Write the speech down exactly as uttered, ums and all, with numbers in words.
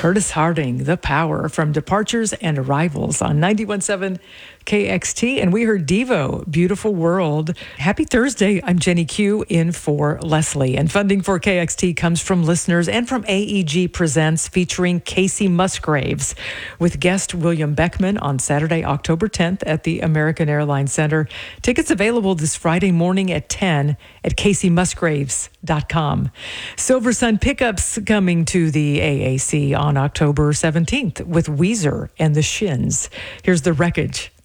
Curtis Harding, The Power, from Departures and Arrivals on ninety-one point seven K X T. And we heard Devo, Beautiful World. Happy Thursday. I'm Jenny Q in for Leslie. And funding for K X T comes from listeners and from A E G Presents, featuring Casey Musgraves with guest William Beckman on Saturday, October tenth at the American Airlines Center. Tickets available this Friday morning at ten at casey musgraves dot com. Silver Sun Pickups coming to the A A C on October seventeenth with Weezer and the Shins. Here's The Wreckage.